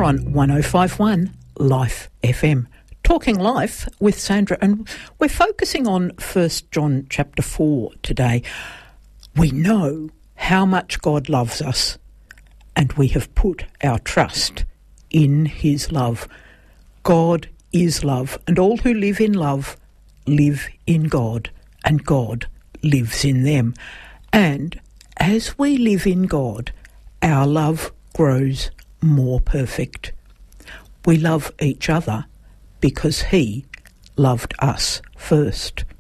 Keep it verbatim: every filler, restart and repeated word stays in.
You're on one oh five one Life F M. Talking Life with Sandra, and we're focusing on First John chapter four today. We know how much God loves us, and we have put our trust in his love. God is love, and all who live in love live in God, and God lives in them. And as we live in God, our love grows more perfect. We love each other because he loved us first.